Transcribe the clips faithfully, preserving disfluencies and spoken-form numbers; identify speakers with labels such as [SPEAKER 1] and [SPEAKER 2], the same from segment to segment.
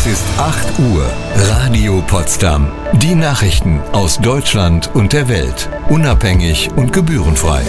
[SPEAKER 1] Es ist acht Uhr. Radio Potsdam. Die Nachrichten aus Deutschland und der Welt. Unabhängig und gebührenfrei.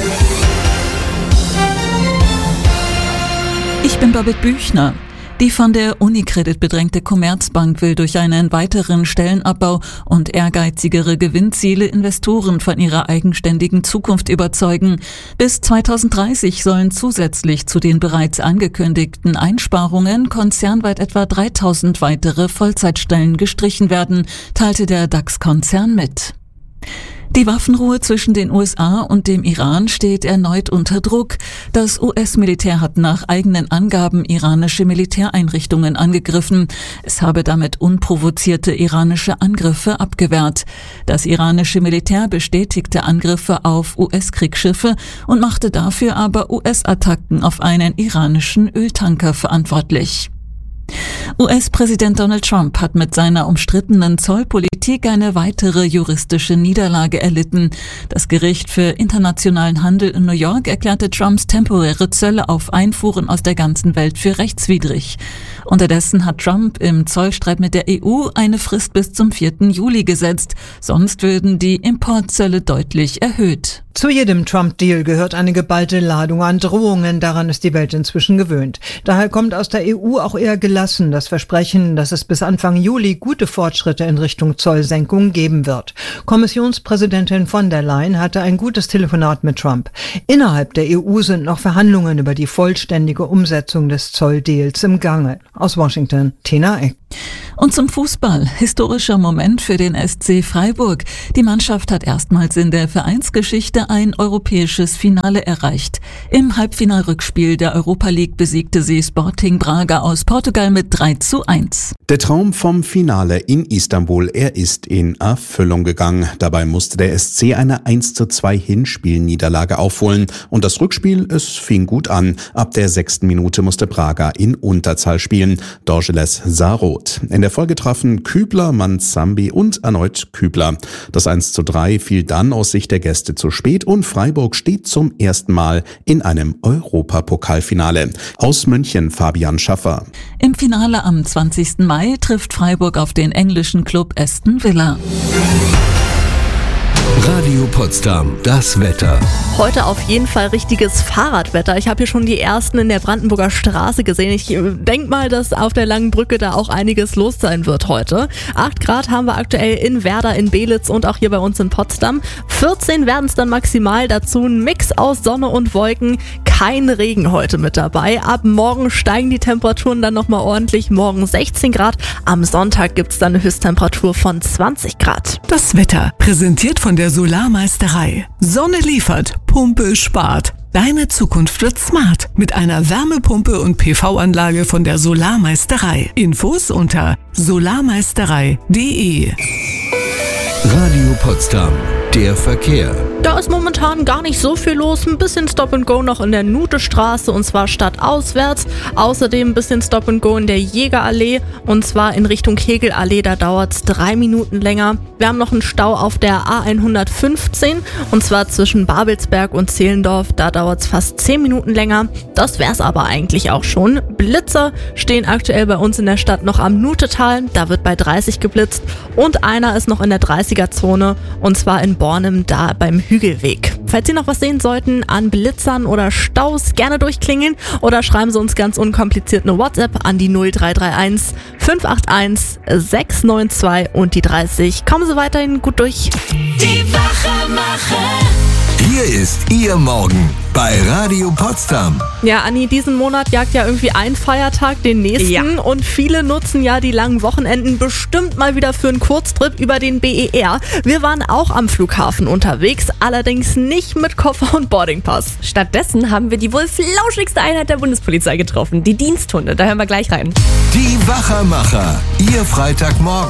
[SPEAKER 2] Ich bin Babette Büchner. Die von der Unicredit bedrängte Commerzbank will durch einen weiteren Stellenabbau und ehrgeizigere Gewinnziele Investoren von ihrer eigenständigen Zukunft überzeugen. Bis zweitausenddreißig sollen zusätzlich zu den bereits angekündigten Einsparungen konzernweit etwa dreitausend weitere Vollzeitstellen gestrichen werden, teilte der DAX-Konzern mit. Die Waffenruhe zwischen den U S A und dem Iran steht erneut unter Druck. Das U S-Militär hat nach eigenen Angaben iranische Militäreinrichtungen angegriffen. Es habe damit unprovozierte iranische Angriffe abgewehrt. Das iranische Militär bestätigte Angriffe auf U S-Kriegsschiffe und machte dafür aber U S-Attacken auf einen iranischen Öltanker verantwortlich. U S-Präsident Donald Trump hat mit seiner umstrittenen Zollpolitik eine weitere juristische Niederlage erlitten. Das Gericht für internationalen Handel in New York erklärte Trumps temporäre Zölle auf Einfuhren aus der ganzen Welt für rechtswidrig. Unterdessen hat Trump im Zollstreit mit der E U eine Frist bis zum vierten Juli gesetzt. Sonst würden die Importzölle deutlich erhöht.
[SPEAKER 3] Zu jedem Trump-Deal gehört eine geballte Ladung an Drohungen. Daran ist die Welt inzwischen gewöhnt. Daher kommt aus der E U auch eher gelassen das Versprechen, dass es bis Anfang Juli gute Fortschritte in Richtung Zollsenkung geben wird. Kommissionspräsidentin von der Leyen hatte ein gutes Telefonat mit Trump. Innerhalb der E U sind noch Verhandlungen über die vollständige Umsetzung des Zolldeals im Gange. Aus Washington, Tina Eck.
[SPEAKER 2] Und zum Fußball. Historischer Moment für den S C Freiburg. Die Mannschaft hat erstmals in der Vereinsgeschichte ein europäisches Finale erreicht. Im Halbfinalrückspiel der Europa League besiegte sie Sporting Braga aus Portugal mit drei zu eins.
[SPEAKER 4] Der Traum vom Finale in Istanbul, er ist in Erfüllung gegangen. Dabei musste der S C eine eins zu zwei Hinspielniederlage aufholen. Und das Rückspiel, es fing gut an. Ab der sechsten Minute musste Braga in Unterzahl spielen. Dorgeles sah rot. In der Folge trafen Kübler, Manzambi und erneut Kübler. Das eins zu drei fiel dann aus Sicht der Gäste zu spät und Freiburg steht zum ersten Mal in einem Europapokalfinale. Aus München Fabian Schaffer.
[SPEAKER 2] Im Finale am zwanzigsten Mai trifft Freiburg auf den englischen Club Aston Villa.
[SPEAKER 1] Radio Potsdam, das Wetter.
[SPEAKER 5] Heute auf jeden Fall richtiges Fahrradwetter. Ich habe hier schon die ersten in der Brandenburger Straße gesehen. Ich denke mal, dass auf der Langen Brücke da auch einiges los sein wird heute. acht Grad haben wir aktuell in Werder, in Belitz und auch hier bei uns in Potsdam. vierzehn werden es dann maximal. Dazu ein Mix aus Sonne und Wolken. Kein Regen heute mit dabei. Ab morgen steigen die Temperaturen dann nochmal ordentlich. Morgen sechzehn Grad. Am Sonntag gibt es dann eine Höchsttemperatur von zwanzig Grad.
[SPEAKER 6] Das Wetter präsentiert von der Solarmeisterei. Sonne liefert, Pumpe spart. Deine Zukunft wird smart mit einer Wärmepumpe und P V-Anlage von der Solarmeisterei. Infos unter solarmeisterei punkt de.
[SPEAKER 1] Radio Potsdam, der Verkehr.
[SPEAKER 5] Da ist momentan gar nicht so viel los. Ein bisschen Stop and Go noch in der Nutestraße und zwar stadtauswärts. Außerdem ein bisschen Stop and Go in der Jägerallee und zwar in Richtung Kegelallee. Da dauert es drei Minuten länger. Wir haben noch einen Stau auf der A hundertfünfzehn und zwar zwischen Babelsberg und Zehlendorf. Da dauert es fast zehn Minuten länger. Das wär's aber eigentlich auch schon. Blitzer stehen aktuell bei uns in der Stadt noch am Nutetal. Da wird bei dreißig geblitzt und einer ist noch in der dreißiger-Zone und zwar in Bornem, da beim Hügelweg. Falls Sie noch was sehen sollten an Blitzern oder Staus, gerne durchklingeln oder schreiben Sie uns ganz unkompliziert eine WhatsApp an die null drei drei eins fünf acht eins sechs neun zwei und die dreißig. Kommen Sie weiterhin gut durch.
[SPEAKER 7] Die Wachemacher.
[SPEAKER 1] Hier ist Ihr Morgen bei Radio Potsdam.
[SPEAKER 5] Ja, Anni, diesen Monat jagt ja irgendwie ein Feiertag den nächsten
[SPEAKER 8] Ja.
[SPEAKER 5] und viele nutzen ja die langen Wochenenden bestimmt mal wieder für einen Kurztrip über den B E R. Wir waren auch am Flughafen unterwegs, allerdings nicht mit Koffer und Boardingpass.
[SPEAKER 8] Stattdessen haben wir die wohl flauschigste Einheit der Bundespolizei getroffen, die Diensthunde. Da hören wir gleich rein.
[SPEAKER 1] Die Wachemacher, Ihr Freitagmorgen.